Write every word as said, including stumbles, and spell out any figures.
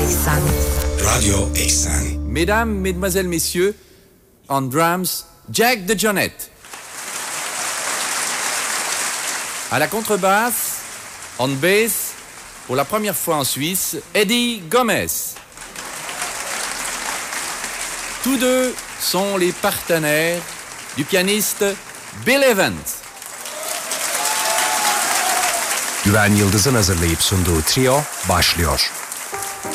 Eksen. Radio Eksen. Mesdames, Mesdemoiselles, Messieurs, on drums, Jack DeJohnette. À la contrebasse, on bass, pour la première fois en Suisse, Eddie Gomez. Tous deux sont les partenaires du pianiste Bill Evans. Güven Yıldız'ın hazırlayıp sunduğu trio başlıyor.